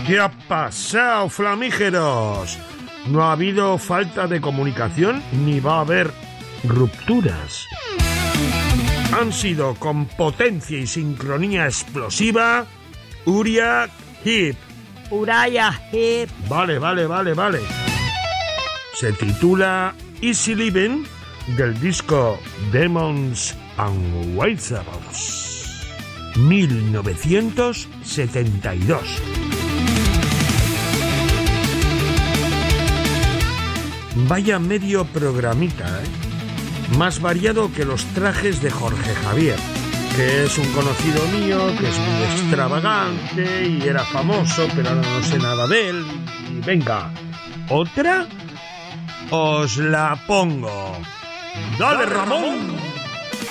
¿Qué ha pasado, flamígeros? No ha habido falta de comunicación ni va a haber rupturas. Han sido con potencia y sincronía explosiva Uriah Heep. Uriah Heep. Vale. Se titula Easy Living del disco Demons and Wizards, 1972. Vaya medio programita, ¿eh? Más variado que los trajes de Jorge Javier, que es un conocido mío, que es muy extravagante y era famoso, pero ahora no sé nada de él. Y venga, ¿otra? Os la pongo. ¡Dale, Ramón!